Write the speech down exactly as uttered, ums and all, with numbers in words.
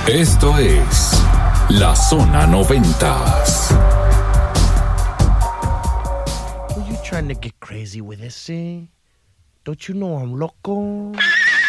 Esto es La Zona Noventas. Are you trying to get crazy with this, eh? Don't you know I'm loco?